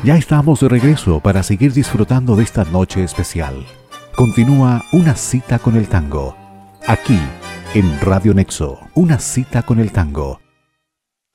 Ya estamos de regreso para seguir disfrutando de esta noche especial. Continúa Una cita con el tango. Aquí, en Radio Nexo, Una cita con el tango.